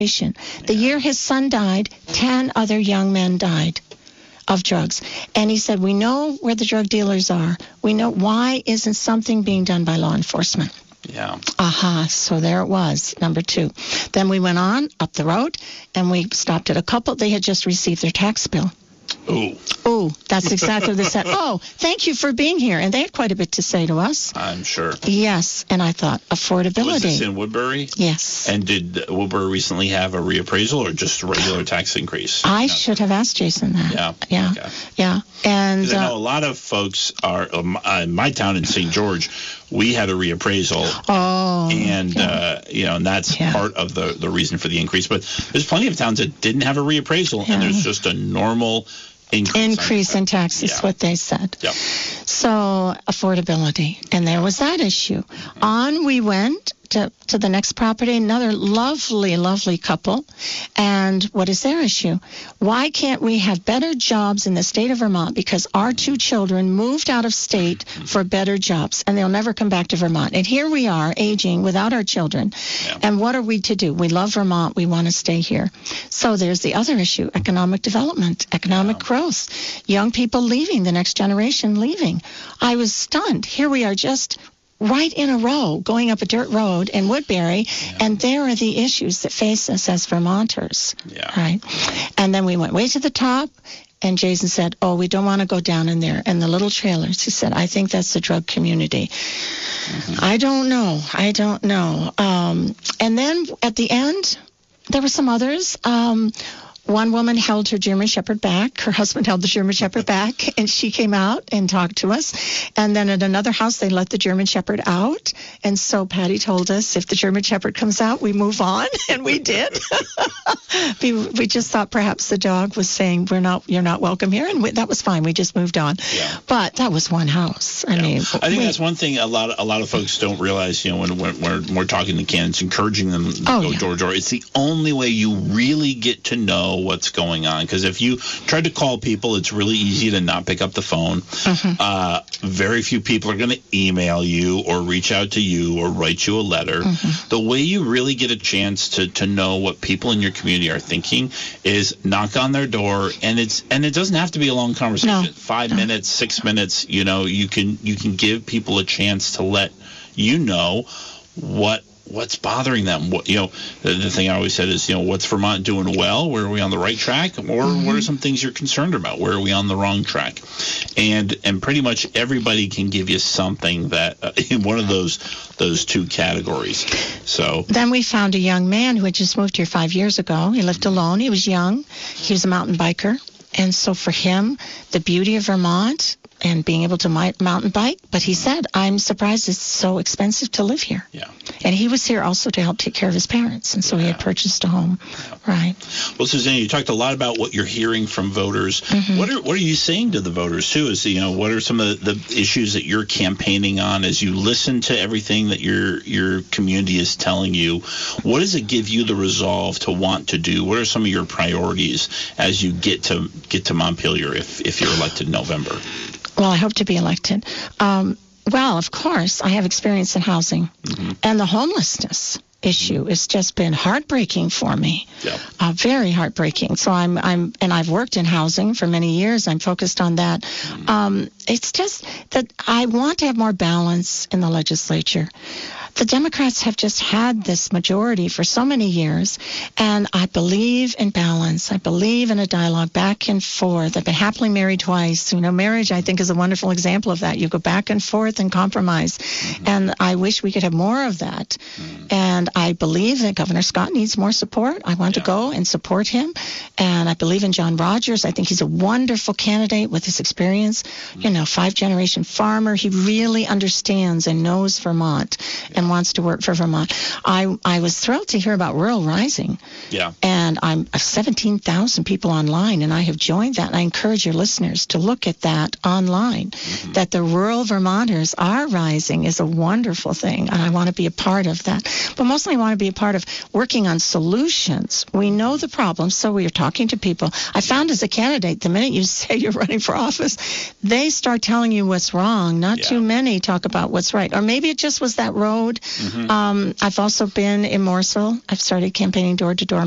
The year his son died, 10 other young men died of drugs. And he said, we know where the drug dealers are. We know, why isn't something being done by law enforcement? Yeah. So there it was, number 2. Then we went on up the road, and we stopped at a couple. They had just received their tax bill. Ooh, that's exactly what they said. Oh, thank you for being here. And they had quite a bit to say to us. I'm sure. Yes, and I thought, affordability. Was this in Woodbury? Yes. And did Woodbury recently have a reappraisal or just a regular tax increase? I should have asked Jason that. Yeah. Okay. Yeah. And I know a lot of folks are, in my town in St. George, we had a reappraisal. And, and that's part of the reason for the increase. But there's plenty of towns that didn't have a reappraisal, and there's just a normal increase in taxes, what they said. Yep. So affordability, and there was that issue. On we went to the next property, another lovely, lovely couple. And what is their issue? Why can't we have better jobs in the state of Vermont? Because our 2 children moved out of state for better jobs, and they'll never come back to Vermont. And here we are, aging without our children. Yeah. And what are we to do? We love Vermont. We want to stay here. So there's the other issue, economic development, economic growth, young people leaving, the next generation leaving. I was stunned. Here we are just right in a row, going up a dirt road in Woodbury, and there are the issues that face us as Vermonters. Yeah. Right? And then we went way to the top, and Jason said, we don't want to go down in there. And the little trailers, he said, I think that's the drug community. Mm-hmm. I don't know. And then at the end, there were some others. One woman held her German Shepherd back. Her husband held the German Shepherd back, and she came out and talked to us. And then at another house, they let the German Shepherd out. And so Patty told us, if the German Shepherd comes out, we move on, and we did. We just thought perhaps the dog was saying, you're not welcome here, and that was fine. We just moved on. Yeah. But that was one house. I mean, I think that's one thing a lot of folks don't realize. When we're talking to candidates, encouraging them to go door to door. It's the only way you really get to know what's going on, because if you try to call people, it's really easy to not pick up the phone. Mm-hmm. Very few people are going to email you or reach out to you or write you a letter. Mm-hmm. The way you really get a chance to know what people in your community are thinking is knock on their door, and it doesn't have to be a long conversation. No. 5 minutes, 6 minutes, you can give people a chance to let you know what's bothering them. The thing I always said is, what's Vermont doing well? Where are we on the right track? Or what are some things you're concerned about? Where are we on the wrong track? And pretty much everybody can give you something that in one of those 2 categories. So then we found a young man who had just moved here 5 years ago. He lived alone. He was young. He was a mountain biker. And so for him, the beauty of Vermont and being able to mountain bike. But he said, I'm surprised it's so expensive to live here. Yeah. And he was here also to help take care of his parents. And so he had purchased a home. Yeah. Right. Well, Suzanne, you talked a lot about what you're hearing from voters. Mm-hmm. What are you saying to the voters, too? What are some of the issues that you're campaigning on as you listen to everything that your community is telling you? What does it give you the resolve to want to do? What are some of your priorities as you get to Montpelier if you're elected in November? Well, I hope to be elected. Well, of course, I have experience in housing, mm-hmm. and the homelessness issue has just been heartbreaking for me. Yeah. Very heartbreaking. So I've worked in housing for many years. I'm focused on that. Mm-hmm. It's just that I want to have more balance in the legislature. The Democrats have just had this majority for so many years, and I believe in balance. I believe in a dialogue back and forth. I've been happily married twice. Marriage, I think, is a wonderful example of that. You go back and forth and compromise, mm-hmm. and I wish we could have more of that. Mm-hmm. And I believe that Governor Scott needs more support. I want to go and support him, and I believe in John Rogers. I think he's a wonderful candidate with his experience. Mm-hmm. 5-generation farmer. He really understands and knows Vermont. And wants to work for Vermont. I was thrilled to hear about Rural Rising. Yeah. And I'm 17,000 people online, and I have joined that. And I encourage your listeners to look at that online. Mm-hmm. That the rural Vermonters are rising is a wonderful thing, and I want to be a part of that. But mostly I want to be a part of working on solutions. We know the problems, so we are talking to people. I found as a candidate, the minute you say you're running for office, they start telling you what's wrong. Not too many talk about what's right. Or maybe it just was that road. Mm-hmm. I've also been in Mooresville. I've started campaigning door to door